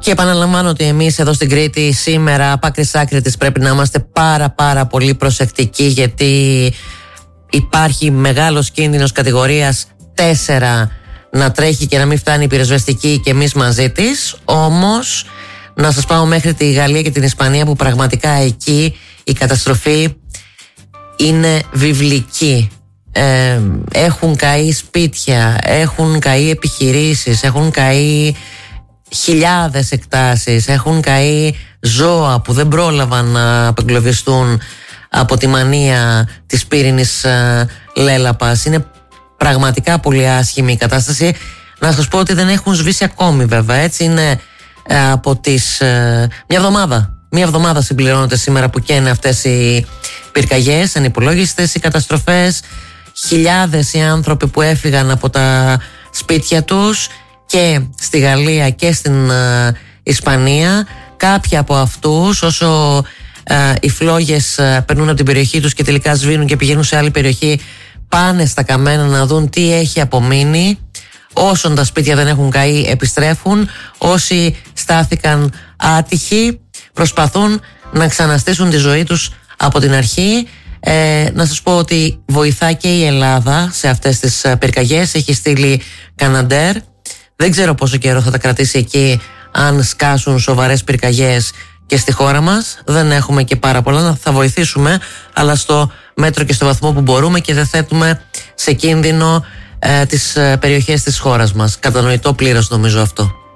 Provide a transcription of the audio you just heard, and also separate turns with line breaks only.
Και επαναλαμβάνω ότι εμείς εδώ στην Κρήτη σήμερα από άκρη σ' άκρη της πρέπει να είμαστε πάρα πολύ προσεκτικοί, γιατί υπάρχει μεγάλος κίνδυνος κατηγορίας 4 να τρέχει και να μην φτάνει η πυροσβεστική και εμείς μαζί της. Όμως να σας πάω μέχρι τη Γαλλία και την Ισπανία, που πραγματικά εκεί η καταστροφή είναι βιβλική. Έχουν καεί σπίτια, έχουν καεί επιχειρήσεις, έχουν καεί χιλιάδες εκτάσεις, έχουν καεί ζώα που δεν πρόλαβαν να απεγκλωβιστούν από τη μανία της πύρινης λέλαπας. Είναι πραγματικά πολύ άσχημη η κατάσταση. Να σας πω ότι δεν έχουν σβήσει ακόμη, βέβαια, έτσι είναι από τις μια εβδομάδα συμπληρώνεται σήμερα που καίνε αυτές οι πυρκαγιές, ανυπολόγιστες οι καταστροφές, χιλιάδες οι άνθρωποι που έφυγαν από τα σπίτια τους και στη Γαλλία και στην Ισπανία. Κάποιοι από αυτούς, όσο οι φλόγες περνούν από την περιοχή τους και τελικά σβήνουν και πηγαίνουν σε άλλη περιοχή, πάνε στα καμένα να δουν τι έχει απομείνει. Όσων τα σπίτια δεν έχουν καεί επιστρέφουν. Όσοι στάθηκαν άτυχοι προσπαθούν να ξαναστήσουν τη ζωή τους από την αρχή. Να σας πω ότι βοηθά και η Ελλάδα σε αυτές τις πυρκαγιές. Έχει στείλει Καναντέρ. Δεν ξέρω πόσο καιρό θα τα κρατήσει εκεί, αν σκάσουν σοβαρές πυρκαγιές και στη χώρα μας. Δεν έχουμε και πάρα πολλά, θα βοηθήσουμε, αλλά στο μέτρο και στο βαθμό που μπορούμε, και δεν θέτουμε σε κίνδυνο τις περιοχές της χώρας μας. Κατανοητό πλήρως νομίζω αυτό.